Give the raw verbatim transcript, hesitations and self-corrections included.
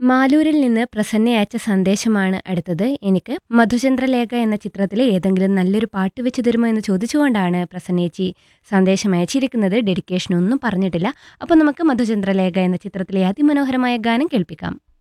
മാലൂരിൽ നിന്ന് പ്രസന്ന അയച്ച സന്ദേശമാണ് അടുത്തത്. എനിക്ക് മധുചന്ദ്രലേഖ എന്ന ചിത്രത്തിലെ ഏതെങ്കിലും നല്ലൊരു പാട്ട് വെച്ച് തരുമോ എന്ന് ചോദിച്ചുകൊണ്ടാണ് പ്രസന്നേച്ചി സന്ദേശം അയച്ചിരിക്കുന്നത്. ഡെഡിക്കേഷൻ ഒന്നും പറഞ്ഞിട്ടില്ല. അപ്പോൾ നമുക്ക് മധുചന്ദ്രലേഖ എന്ന ചിത്രത്തിലെ അതിമനോഹരമായ ഗാനം കേൾപ്പിക്കാം.